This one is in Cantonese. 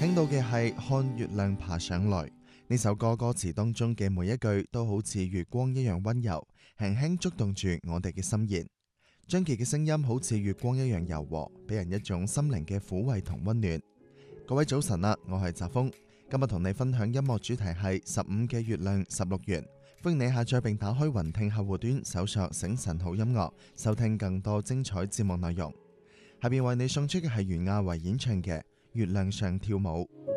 聽到嘅係看月亮爬上來。呢首歌歌詞當中嘅每一句都好似月光一樣溫柔，輕輕觸動住我哋嘅心弦。張傑嘅聲音好似月光一樣柔和，俾人一種心靈嘅撫慰同溫暖。各位早晨啦，我係澤峰，今日同你分享音樂主題係15嘅月亮16圓。歡迎你下載並打開雲聽客戶端，搜索醒晨好音樂，收聽更多精彩節目內容。下邊為你送出嘅係袁婭維演唱嘅《月亮上跳舞》。